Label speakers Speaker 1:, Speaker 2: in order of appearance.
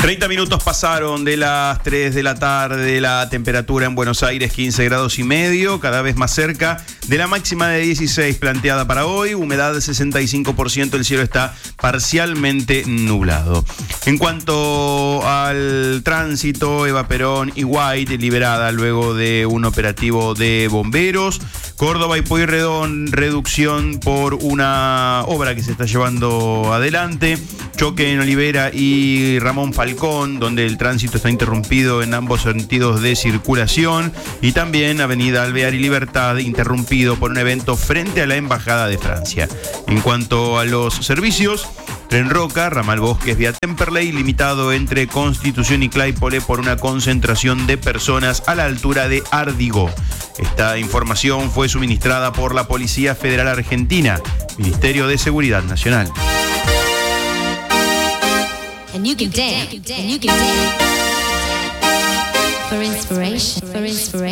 Speaker 1: 30 minutos pasaron de las 3 de la tarde, la temperatura en Buenos Aires 15 grados y medio, cada vez más cerca de la máxima de 16 planteada para hoy, humedad de 65%, el cielo está parcialmente nublado. En cuanto al tránsito, Eva Perón y White liberada luego de un operativo de bomberos. Córdoba y Pueyrredón, reducción por una obra que se está llevando adelante. Choque en Olivera y Ramón Falcón, donde el tránsito está interrumpido en ambos sentidos de circulación. Y también Avenida Alvear y Libertad, interrumpido por un evento frente a la Embajada de Francia. En cuanto a los servicios, Tren Roca, ramal Bosques vía Temperley, limitado entre Constitución y Claypole por una concentración de personas a la altura de Árdigo. Esta información fue suministrada por la Policía Federal Argentina, Ministerio de Seguridad Nacional.
Speaker 2: And you can dance, for inspiration.